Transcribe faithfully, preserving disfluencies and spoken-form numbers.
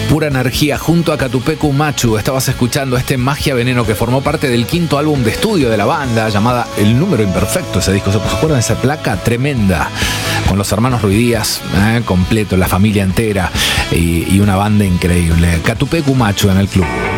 Pura energía junto a Catupecu Machu. Estabas escuchando este Magia Veneno que formó parte del quinto álbum de estudio de la banda, llamada El Número Imperfecto. Ese disco, ¿se acuerdan de esa placa tremenda? Con los hermanos Ruidías, eh, completo, la familia entera y, y una banda increíble. Catupecu Machu en el club.